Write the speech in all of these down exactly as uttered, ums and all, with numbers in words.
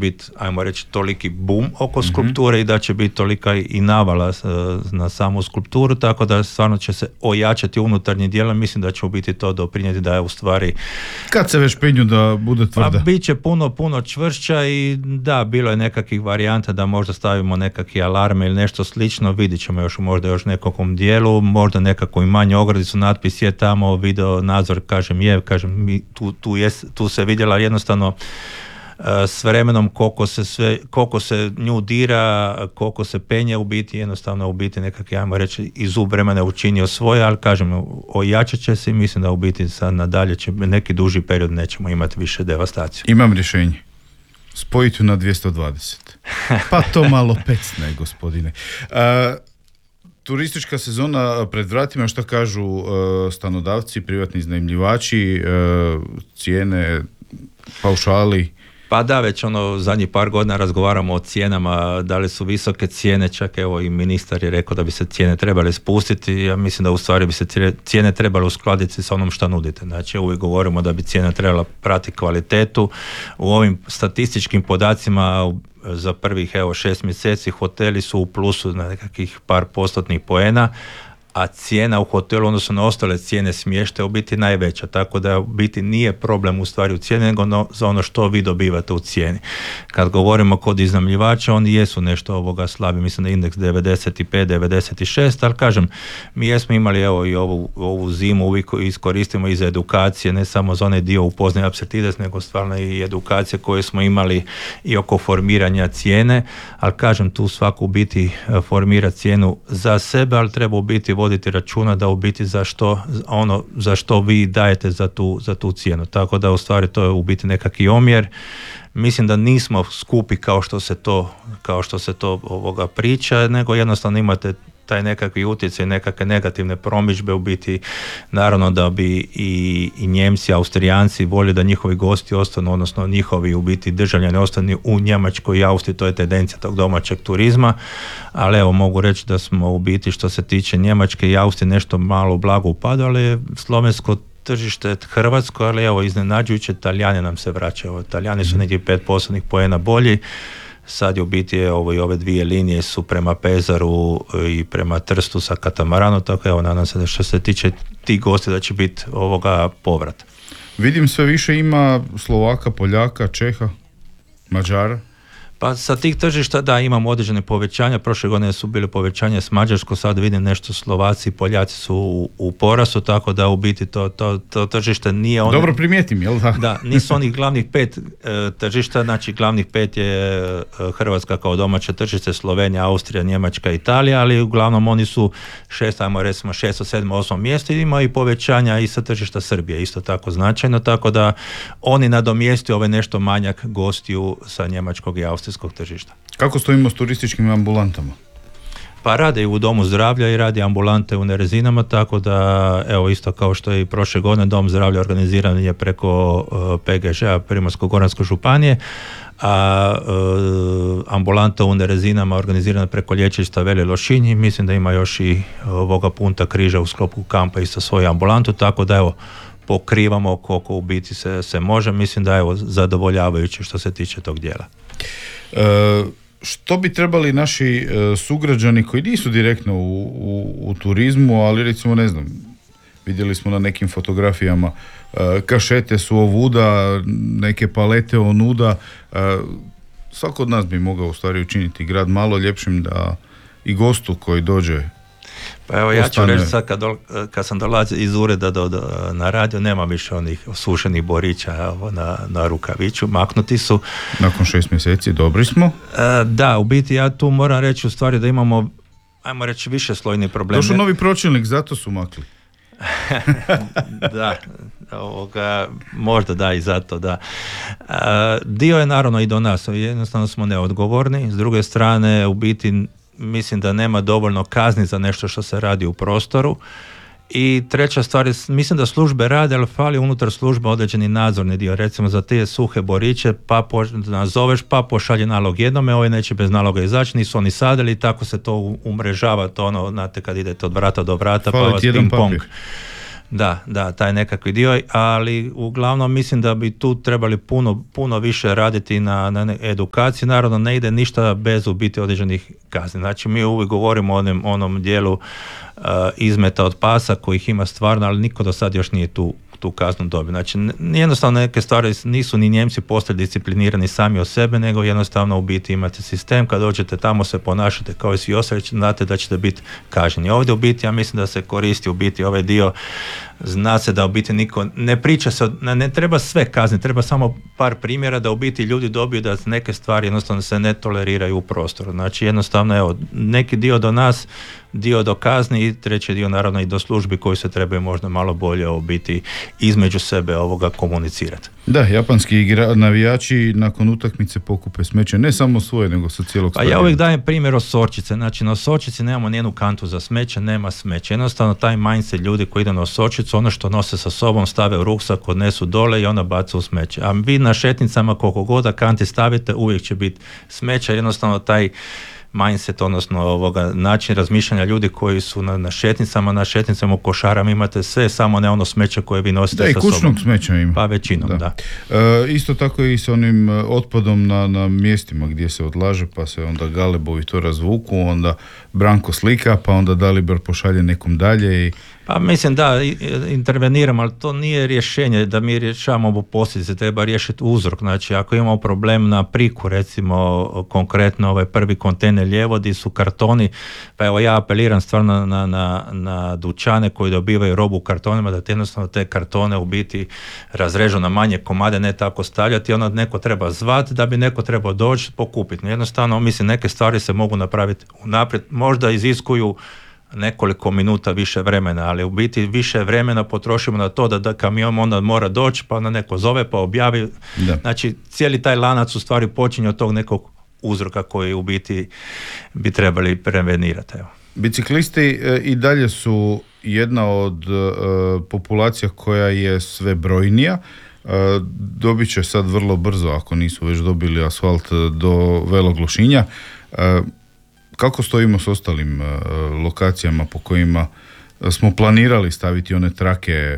biti, ajmo reći, toliki boom oko mm-hmm. skulpture i da će biti tolika i navala uh, na samu skulpturu, tako da stvarno će se ojačati unutarnji dijel, mislim da će u biti to doprinijeti da je u stvari... Kad se već penju da bude tvrda? Pa bit će puno, puno čvršća i da, bilo je nekakvih varijanta da možda stavimo nekakve alarme ili nešto slično, vidit ćemo još možda još nekakvom dijelu, možda nekako i manje ogradicu, natpis je tamo, video nadzor, kažem je, kažem, mi, tu, tu, je, tu se vidjela jednostavno uh, s vremenom koliko se, sve, koliko se nju dira, koliko se penje u biti, jednostavno u biti nekakve, ajmo reći, i zub vremena učinio svoje, ali kažem, ojačat će se i mislim da u biti sad nadalje će neki duži period nećemo imati više devastaciju. Imam rješenje. Spojiti na dvjesto dvadeset. Pa to malo pecne, gospodine. Uh, Turistička sezona pred vratima, što kažu uh, stanodavci, privatni iznajmljivači, uh, cijene, paušali? Pa da, već ono zadnjih par godina razgovaramo o cijenama, da li su visoke cijene, čak evo i ministar je rekao da bi se cijene trebale spustiti, ja mislim da u stvari bi se cijene trebale uskladiti sa onom što nudite. Znači uvijek govorimo da bi cijena trebala pratiti kvalitetu. U ovim statističkim podacima za prvih evo šest mjeseci hoteli su u plusu na nekakvih par postotnih poena, a cijena u hotelu odnosno na ostale cijene smještaja u biti najveća, tako da u biti nije problem u stvari u cijeni, nego no, za ono što vi dobivate u cijeni. Kad govorimo kod iznajmljivača, oni jesu nešto ovoga slabi, mislim da indeks devedeset pet devedeset šest, ali kažem, mi jesmo imali evo i ovu, ovu zimu, uvijek iskoristimo i za edukacije, ne samo za onaj dio upoznaj Apsertides, nego stvarno i edukacije koje smo imali i oko formiranja cijene, ali kažem, tu svako u biti formira cijenu za sebe, ali treba u biti voditi računa da u biti za što, ono, za što vi dajete za tu, za tu cijenu. Tako da u stvari to je u biti nekakvi omjer. Mislim da nismo skupi kao što se to, kao što se to ovoga priča, nego jednostavno imate taj nekakvi utjecaj, nekakve negativne promidžbe u biti, naravno da bi i, i Njemci, Austrijanci volili da njihovi gosti ostanu, odnosno njihovi u biti državljani ostanu u Njemačkoj i Austriji, to je tendencija tog domaćeg turizma, ali evo mogu reći da smo u biti što se tiče Njemačke i Austrije nešto malo blago upadali, ali slovensko tržište Hrvatsko, ali evo iznenađujuće, Talijani nam se vraćaju, Talijani su negdje pet postotnih poena bolji. Sad je u biti ovo i ove dvije linije su prema Pezaru i prema Trstu sa katamaranom, tako evo nadam se da što se tiče tih gosti da će biti ovoga povrat. Vidim sve više ima Slovaka, Poljaka, Čeha, Mađara. Pa sa tih tržišta da imamo određene povećanja, prošle godine su bile povećanja s Mađarskom, sad vidim nešto Slovaci i Poljaci su u, u porastu, tako da u biti to, to, to tržište nije ono... Dobro primijetim, jel da? Da, nisu onih glavnih pet e, tržišta, znači glavnih pet je e, Hrvatska kao domaće tržište, Slovenija, Austrija, Njemačka, Italija, ali uglavnom oni su šest, ajmo recimo šesto, sedmo, osmo mjesto i ima i povećanja i sa tržišta Srbije, isto tako značajno, tako da oni nadomjestiju ove nešto manjak gostiju sa njemačkog i austrijskog tržišta. Kako stojimo s turističkim ambulantama? Pa rade i u domu zdravlja i radi ambulante u Nerezinama, tako da evo isto kao što je i prošle godine dom zdravlja organiziran je preko uh, P G Ž-a Primorsko-goranske županije, a uh, ambulanta u Nerezinama organizirana preko lječilišta Veli Lošinj i mislim da ima još i ovoga Punta Križa u sklopu kampa isto svoju ambulantu, tako da evo pokrivamo koliko u biti se, se može, mislim da je evo zadovoljavajuće što se tiče tog dijela. E, što bi trebali naši e, sugrađani koji nisu direktno u, u, u turizmu, ali recimo ne znam, vidjeli smo na nekim fotografijama e, kašete su ovuda, neke palete onuda, e, svako od nas bi mogao u stvari učiniti grad malo ljepšim da i gostu koji dođe. Pa evo ja ću reći sad kad, do, kad sam dolazio iz ureda do, do, na radio, nema više onih osušenih borića evo, na, na rukaviću, maknuti su. Nakon šest mjeseci dobri smo. E, da, u biti ja tu moram reći u stvari da imamo, ajmo reći, više slojni problemi. Došao novi pročelnik, zato su makli. Da, ovoga, možda da i zato da. E, dio je naravno i do nas, jednostavno smo neodgovorni, s druge strane u biti mislim da nema dovoljno kazni za nešto što se radi u prostoru. I treća stvar je, mislim da službe rade, ali fali unutar službe određeni nadzorni dio, recimo za te suhe boriće, pa po, nazoveš, pa pošalje nalog jednome, ovaj neće bez naloga izaći, nisu oni sadili, tako se to umrežava, to ono, znate, kad idete od vrata do vrata, fali pa vas ping pong. Da, da, taj nekakvi dio, ali uglavnom mislim da bi tu trebali puno, puno više raditi na, na edukaciji. Naravno, ne ide ništa bez u biti određenih kazni. Znači, mi uvijek govorimo o onom, onom dijelu uh, izmeta od pasa kojih ima stvarno, ali niko do sad još nije tu tu kaznu dobio. Znači, jednostavno neke stvari nisu ni Njemci postali disciplinirani sami od sebe, nego jednostavno u biti imate sistem, kad dođete tamo se ponašate kao i svi ostali, znate da ćete biti kažnjeni. Ovdje u biti, ja mislim da se koristi u biti ovaj dio, zna se da u biti niko, ne priča se, ne, ne treba sve kazniti, treba samo par primjera da u biti ljudi dobiju da neke stvari jednostavno se ne toleriraju u prostoru. Znači, jednostavno, evo, neki dio do nas, dio do kazni i treći dio naravno i do službi koji se trebaju možda malo bolje u biti između sebe ovoga komunicirati. Da, japanski igra, navijači nakon utakmice pokupe smeće, ne samo svoje, nego sa cijelog stadiona. Pa ja uvijek dajem primjer Osorčice. Znači, na Osorčici nemamo nijednu kantu za smeće, nema smeće. Jednostavno, taj mindset ljudi koji ide na Osorčicu, ono što nose sa sobom, stave u ruksak, odnesu dole i onda baca u smeće. A vi na šetnicama, koliko god da kanti stavite, uvijek će biti smeća. Jednostavno, taj mindset, odnosno ovoga način razmišljanja ljudi koji su na, na šetnicama, na šetnicama u košarama imate sve, samo ne ono smeće koje vi nosite sa sobom. Da, i kućnog smeća ima. Pa većinom, da. da. E, isto tako i s onim otpadom na, na mjestima gdje se odlaže, pa se onda Galebovi to razvuku, onda Branko slika, pa onda Dalibor pošalje nekom dalje i... Pa mislim da, interveniramo, ali to nije rješenje da mi rješavamo posljedice, treba riješiti uzrok. Znači, ako imamo problem na Priku, recimo konkretno ovaj prvi kontejner lijevo gdje su kartoni, pa evo ja apeliram stvarno na, na, na dućane koji dobivaju robu u kartonima, da jednostavno te kartone u biti razrežu na manje komade, ne tako stavljati, onda neko treba zvati da bi neko trebao doći pokupiti. Jednostavno, mislim, neke stvari se mogu napraviti unaprijed, možda iziskuju nekoliko minuta više vremena, ali u biti više vremena potrošimo na to da, da kamion onda mora doći, pa onda neko zove, pa objavi. Da. Znači, cijeli taj lanac u stvari počinje od tog nekog uzroka koji u biti bi trebali prevenirati. Evo. Biciklisti e, i dalje su jedna od e, populacija koja je sve brojnija. E, dobit će sad vrlo brzo, ako nisu već dobili asfalt do Velog Lošinja. E, Kako stojimo s ostalim uh, lokacijama po kojima smo planirali staviti one trake,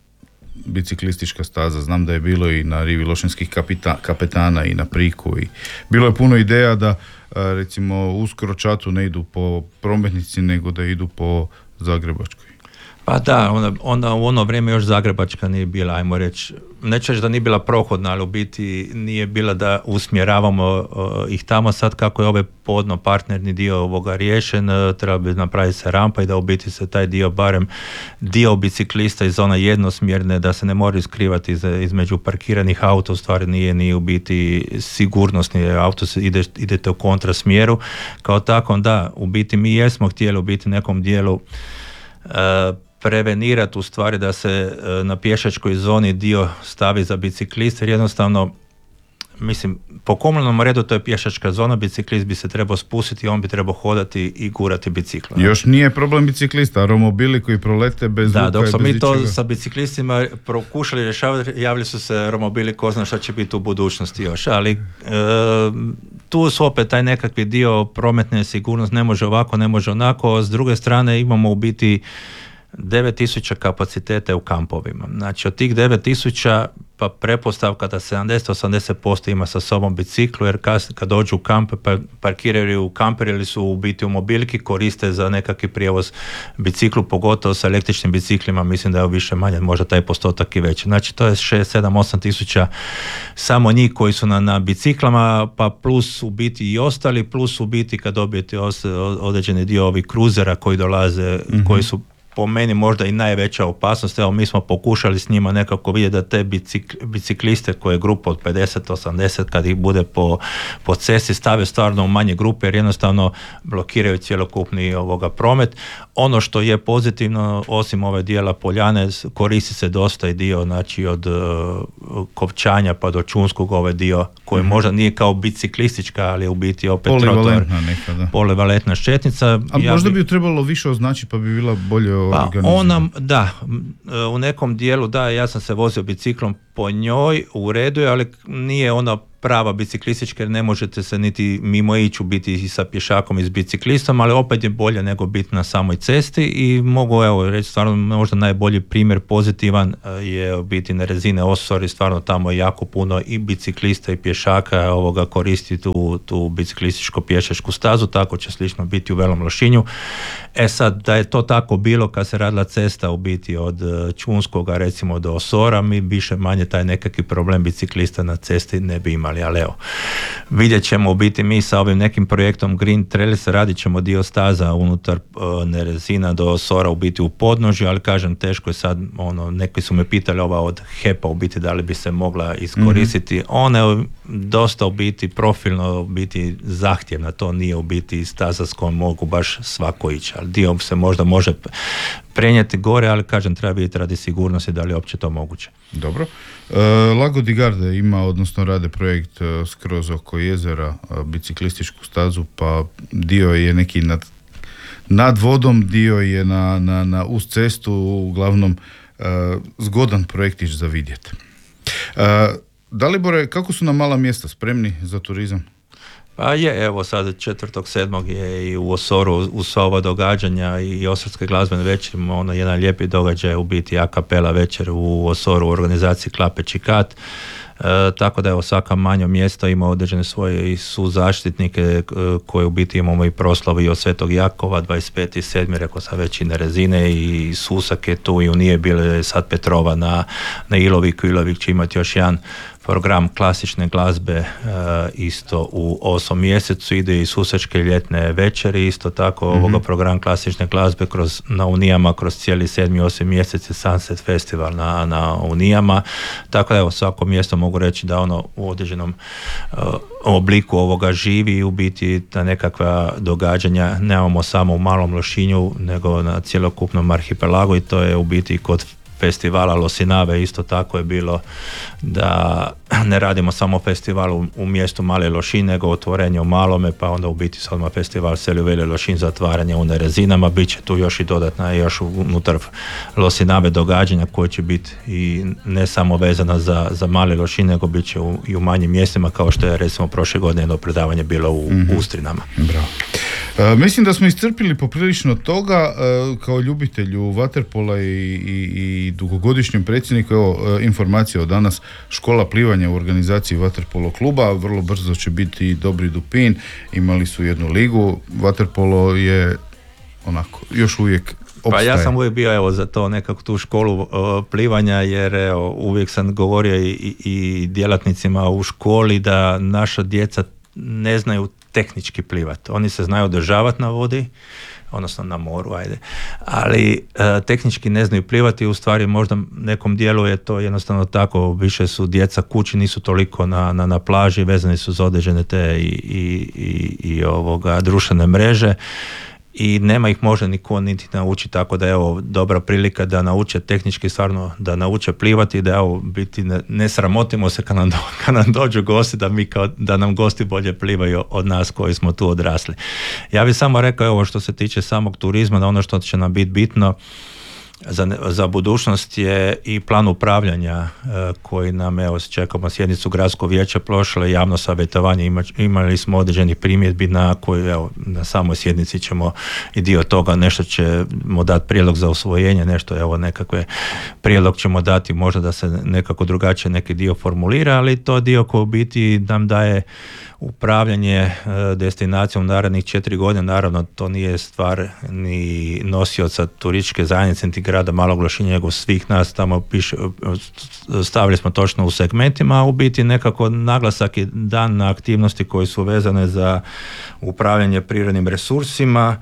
biciklistička staza? Znam da je bilo i na rivi Lošinskih kapita, kapetana i na Priku i bilo je puno ideja da uh, recimo uskoro Čatu ne idu po prometnici nego da idu po Zagrebačkoj. Pa da, onda, onda u ono vrijeme još Zagrebačka nije bila, ajmo reći, neću reći da nije bila prohodna, ali u biti nije bila da usmjeravamo uh, ih tamo. Sad kako je ovaj podno partnerni dio ovoga riješen, uh, treba bi napraviti se rampa i da u biti se taj dio, barem dio biciklista iz zona jednosmjerne, da se ne moraju skrivati iz, između parkiranih auta, u stvari nije ni u biti sigurnosni, auto se ide, idete u kontrasmjeru. Kao tako, da, u biti mi jesmo htjeli u biti nekom dijelu uh, prevenirati u stvari da se na pješačkoj zoni dio stavi za bicikliste, jer jednostavno, mislim, po komunalnom redu to je pješačka zona, biciklist bi se trebao spustiti, on bi trebao hodati i gurati bicikla. Još nije problem biciklista, romobili koji prolete bez zvuka. Da, dok smo mi to ičega. Sa biciklistima pokušali rješavati, javili su se romobili, ko zna šta će biti u budućnosti još, ali e, tu su opet taj nekakvi dio prometne sigurnosti, ne može ovako, ne može onako. S druge strane imamo u biti devet tisuća kapaciteta u kampovima. Znači, od tih devet tisuća pa prepostavka da sedamdeset do osamdeset posto ima sa sobom biciklu, jer kad, kad dođu u kampe, pa parkiraju u kamper ili su u biti u mobilki, koriste za nekakvi prijevoz biciklu, pogotovo sa električnim biciklima, mislim da je više manje, možda taj postotak i veći. Znači, to je šest, sedam, osam tisuća samo njih koji su na, na biciklama, pa plus u biti i ostali, plus u biti kad dobijete određeni dio ovih kruzera koji dolaze, mm-hmm. koji su po meni možda i najveća opasnost. Evo, mi smo pokušali s njima nekako vidjeti da te bicikl, bicikliste koje je grupa od pedeset do osamdeset kad ih bude po, po cesti stave stvarno u manje grupe, jer jednostavno blokiraju cjelokupni ovoga promet. Ono što je pozitivno, osim ove dijela Poljane, koristi se dosta i dio, znači od uh, Kovčanja pa do Čunskog, ovaj dio koji mm-hmm. možda nije kao biciklistička, ali je u biti opet polivalentna neka, da. Polivalentna šetnica. A ja možda bi ju trebalo više označiti pa bi bila bolje pa ona, da, u nekom dijelu, da, ja sam se vozio biciklom po njoj, u redu je, ali nije ona prava biciklistička jer ne možete se niti mimo ići u biti i sa pješakom i s biciklistom, ali opet je bolje nego biti na samoj cesti i mogu evo reći stvarno možda najbolji primjer pozitivan je u biti na Rezine Osori, stvarno tamo je jako puno i biciklista i pješaka ovoga koristi tu, tu biciklističko pješačku stazu, tako će slično biti u Velom Lošinju. E sad, da je to tako bilo kad se radila cesta u biti od Čunskoga recimo do Osora, mi više manje taj nekakvi problem biciklista na cesti ne bi imali, ali evo, vidjet ćemo u biti mi sa ovim nekim projektom Green Trails radit ćemo dio staza unutar uh, Nerezina do Osora u biti u podnožju, ali kažem teško je sad, ono, neki su me pitali ova od H E P-a u biti da li bi se mogla iskoristiti, mm-hmm. ona je dosta u biti profilno u biti zahtjevna, to nije u biti staza s kojom mogu baš svako ići, ali dio se možda može prenijeti gore, ali kažem treba vidjeti radi sigurnosti da li je uopće to moguće. Dobro. E, Lago di Garda ima, odnosno rade projekt e, skroz oko jezera, e, biciklističku stazu, pa dio je neki nad, nad vodom, dio je na, na, na uz cestu, uglavnom e, zgodan projektić za vidjeti. E, Dalibore, kako su nam mala mjesta spremni za turizam? Pa je, evo sad četvrtog sedmog je i u Osoru uz sva ova događanja i Osorske glazbene večer, ono jedan lijepi događaj u biti a kapela večer u Osoru u organizaciji Klape Čikat. E, tako da evo svaka manja mjesta ima određene svoje i suzaštitnike e, koje u biti imamo i proslavu i od Svetog Jakova dvadeset peti sedmi rekao sam već i Nerezine i Susak je tu i u nije bile sad Petrova na, na Iloviku. Ilovik će imati još jedan program klasične glazbe e, isto u osmom mjesecu, ide i Susačke ljetne večeri, isto tako mm-hmm. ovoga program klasične glazbe kroz, na Unijama kroz cijeli sedmi i osmi mjesec je Sunset Festival na, na Unijama, tako da evo svako mjesto mogu reći da ono u određenom uh, obliku ovoga živi i u biti ta nekakva događanja nemamo samo u Malom Lošinju nego na cjelokupnom arhipelagu i to je u biti kod festivala Losinave isto tako je bilo da ne radimo samo festival u, u mjestu Male Lošin, nego otvorenje u Malome, pa onda u biti sad festival Seli u Veli Lošin za otvaranje u Nerezinama, bit će tu još i dodatna još unutar Losinave događanja koje će biti i ne samo vezana za, za Male Lošin, nego bit će u, i u manjim mjestima kao što je recimo prošle godine jedno predavanje bilo u mm-hmm. Ustrinama. Bravo. E, mislim da smo iscrpili poprilično toga, e, kao ljubitelju vaterpola i, i, i dugogodišnjem predsjedniku, evo informacija od danas, škola plivanja u organizaciji vaterpolo kluba, vrlo brzo će biti Dobri Dupin, imali su jednu ligu, vaterpolo je onako, još uvijek opstaje. Pa ja sam uvijek bio evo za to nekako tu školu uh, plivanja jer evo, uvijek sam govorio i, i, i djelatnicima u školi da naša djeca ne znaju tehnički plivati. Oni se znaju održavati na vodi, odnosno na moru, ajde, ali e, tehnički ne znaju plivati, u stvari možda nekom dijelu je to jednostavno tako, više su djeca kući, nisu toliko na, na, na plaži, vezani su za određene te i, i, i, i ovoga društvene mreže i nema ih možda niko niti nauči, tako da je evo dobra prilika da nauče tehnički stvarno, da nauče plivati, da evo biti ne, ne sramotimo se kad nam, do, kad nam dođu gosti, da mi kao, da nam gosti bolje plivaju od nas koji smo tu odrasli. Ja bih samo rekao evo što se tiče samog turizma, da ono što će nam biti bitno za, za budućnost je i plan upravljanja e, koji nam, evo čekamo sjednicu gradskog vijeća, prošlo je javno savjetovanje, ima, imali smo određenih primjedbi na koju, evo, na samoj sjednici ćemo i dio toga, nešto ćemo dati prijedlog za usvojenje, nešto, evo, nekakve prijedlog ćemo dati, možda da se nekako drugačije neki dio formulira, ali to dio koji u biti nam daje upravljanje e, destinacijom narednih četiri godine, naravno to nije stvar ni nosioca turističke zajednice niti grada Malog Lošinja, nego svih nas tamo piše, stavili smo točno u segmentima, a u biti nekako naglasak je dan na aktivnosti koje su vezane za upravljanje prirodnim resursima,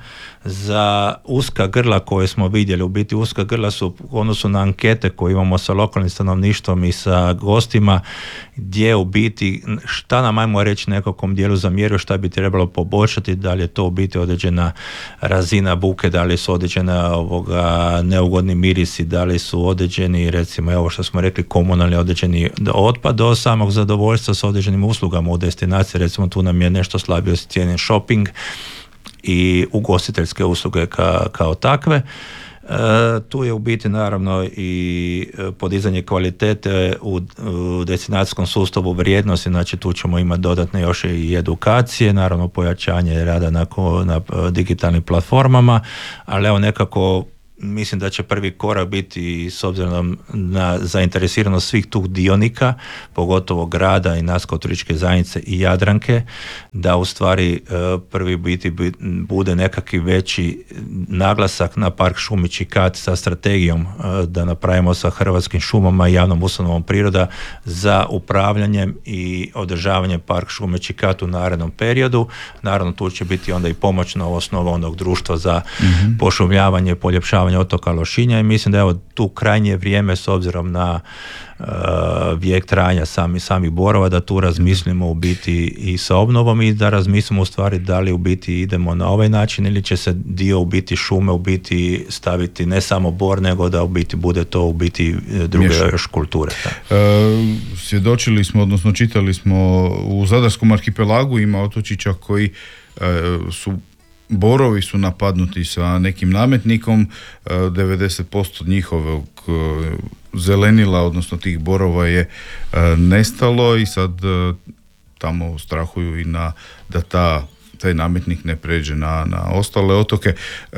za uska grla koje smo vidjeli, u biti uska grla su u odnosu na ankete koje imamo sa lokalnim stanovništvom i sa gostima, gdje u biti šta nam ajmo reći nekakvom dijelu zamjeru, šta bi trebalo poboljšati, da li je to u biti određena razina buke, da li su određena ovoga neugodni mirisi, da li su određeni, recimo evo što smo rekli, komunalni određeni otpad, do samog zadovoljstva s određenim uslugama u destinaciji, recimo tu nam je nešto slabio cijenjen shopping i ugostiteljske usluge ka, kao takve. tu je u biti naravno i podizanje kvalitete u, u destinacijskom sustavu vrijednosti, znači tu ćemo imati dodatne još i edukacije, naravno pojačanje rada na, na digitalnim platformama, ali evo nekako mislim da će prvi korak biti, s obzirom na zainteresiranost svih tih dionika, pogotovo grada i nas kao turističke zajednice i Jadranke, da u stvari prvi biti bude nekakvi veći naglasak na park šumi Čikat sa strategijom da napravimo sa Hrvatskim šumama i javnom ustanovom priroda za upravljanjem i održavanjem park šume Čikat u narednom periodu. Naravno tu će biti onda i pomoćna osnova onog društva za mm-hmm. pošumljavanje, poljepšavanje otoka Lošinja i mislim da je tu krajnje vrijeme s obzirom na uh, vijek trajanja sami, samih borova da tu razmislimo u biti i sa obnovom i da razmislimo u stvari da li u biti idemo na ovaj način ili će se dio u biti šume u biti staviti ne samo bor nego da u biti bude to u biti druge Mješan. još kulture. E, svjedočili smo, odnosno čitali smo u Zadarskom arhipelagu ima otočića koji e, su borovi su napadnuti sa nekim nametnikom, devedeset posto njihovog zelenila, odnosno tih borova je nestalo i sad tamo strahuju i na, da ta, taj nametnik ne pređe na, na ostale otoke.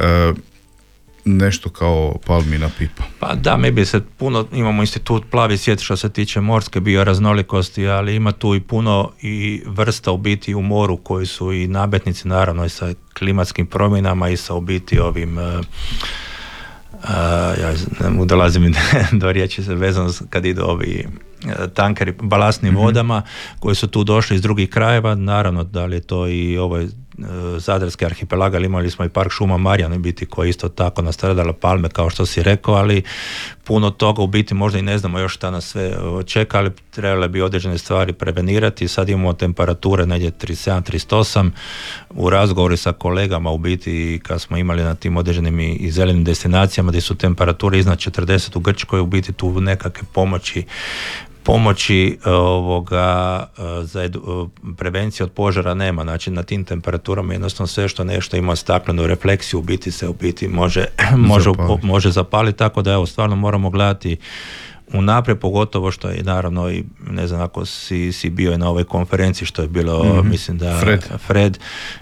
Nešto kao palmina pipa. Pa da, mi bi se puno, imamo institut Plavi svijet što se tiče morske bioraznolikosti, ali ima tu i puno i vrsta u biti u moru koji su i nametnici naravno i sa klimatskim promjenama i sa u biti ovim uh, uh, ja ne mogu dolazim do riječi vezano kad idu ovi tankeri balastnim mm-hmm. vodama koji su tu došli iz drugih krajeva, naravno da li je to i ovaj Zadarski arhipelag, ali imali smo i park šuma Marjan u biti koji isto tako nastradala palme kao što si rekao, ali puno toga u biti možda i ne znamo još šta nas sve čeka, ali trebale bi određene stvari prevenirati. Sad imamo temperature negdje trideset sedam trideset osam, u razgovoru sa kolegama u biti kad smo imali na tim određenim i zelenim destinacijama gdje su temperature iznad četrdeset u Grčkoj, u biti tu nekakve pomoći pomoći ovoga za edu, prevencije od požara nema, znači na tim temperaturama jednostavno sve što nešto ima staklenu refleksiju u biti se u biti može, može, može zapaliti, tako da evo stvarno moramo gledati unaprijed, pogotovo što je naravno i ne znam ako si, si bio na ovoj konferenciji što je bilo, mm-hmm. mislim da Fred. Fred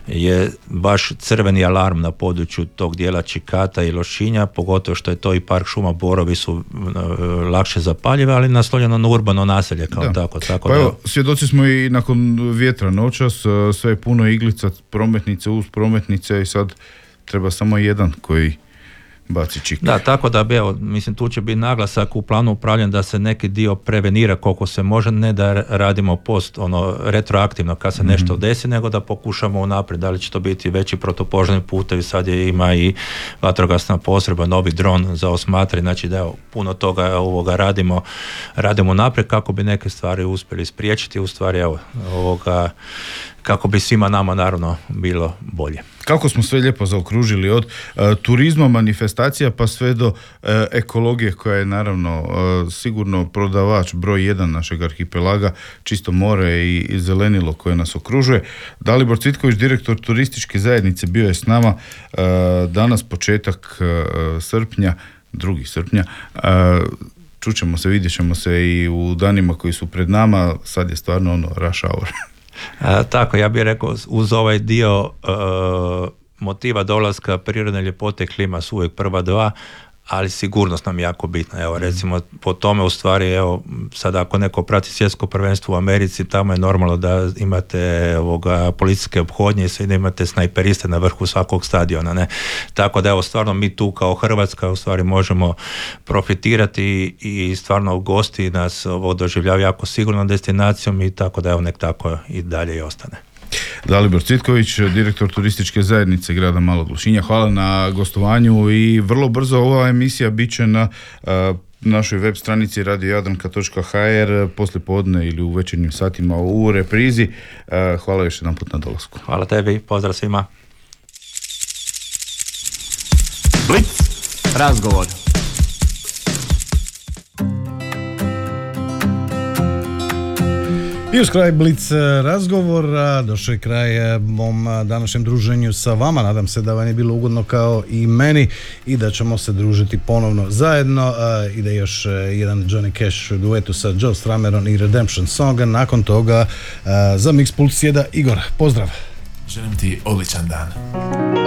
je baš crveni alarm na području tog dijela Čikata i Lošinja, pogotovo što je to i park šuma, borovi su uh, lakše zapaljive, ali naslonjeno na urbano naselje kao da. tako. tako pa da... evo, svjedoci smo i nakon vjetra noćas, sve je puno iglica, prometnice uz prometnice i sad treba samo jedan koji baci čik. Da, tako da bi, evo, mislim, tu će biti naglasak u planu upravljanja da se neki dio prevenira koliko se može, ne da radimo post, ono, retroaktivno kad se mm-hmm. nešto desi, nego da pokušamo unaprijed, da li će to biti veći protupožarni putevi, sad je ima i vatrogasna postrojba, novi dron za osmatranje, znači da evo, puno toga ovoga radimo, radimo naprijed kako bi neke stvari uspjeli spriječiti, u stvari evo, ovoga, kako bi svima nama naravno bilo bolje. Kako smo sve lijepo zaokružili od uh, turizma, manifestacija pa sve do uh, ekologije koja je naravno uh, sigurno prodavač broj jedan našeg arhipelaga, čisto more i, i zelenilo koje nas okružuje. Dalibor Cvitković, direktor turističke zajednice, bio je s nama uh, danas početak uh, srpnja, drugi srpnja. Uh, čućemo se, vidjet ćemo se i u danima koji su pred nama, sad je stvarno ono rush hour. A, tako, ja bih rekao, uz ovaj dio uh, motiva dolaska prirodne ljepote, klima su uvijek prva dva, ali sigurnost nam je jako bitna. Evo, recimo, po tome u stvari, evo, sad ako neko prati svjetsko prvenstvo u Americi, tamo je normalno da imate ovoga, policijske ophodnje i sve da imate snajperiste na vrhu svakog stadiona, ne? Tako da, evo, stvarno mi tu kao Hrvatska u stvari možemo profitirati i stvarno gosti nas ovo doživljavaju jako sigurnom destinacijom i tako da, evo, nek tako i dalje i ostane. Dalibor Cvitković, direktor turističke zajednice grada Malog Lošinja, hvala na gostovanju i vrlo brzo ova emisija bit će na uh, našoj web stranici radio jadranka točka ha er poslije podne ili u večernjim satima u reprizi. Uh, hvala još jedan put na dolasku. Hvala tebi, pozdrav svima. Blitz, razgovor. I uz kraj Blic razgovora došao je kraj mom današnjem druženju sa vama. Nadam se da vam je bilo ugodno kao i meni i da ćemo se družiti ponovno zajedno. Ide još jedan Johnny Cash u duetu sa Joe Stramerom i Redemption Song. Nakon toga za Mixpult sjeda Igor. Pozdrav! Želim ti odličan dan.